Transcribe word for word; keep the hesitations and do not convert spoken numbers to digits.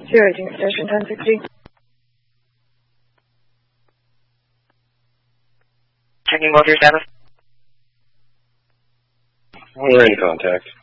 Zero-eighting station ten sixty. Checking motor status. We're in contact.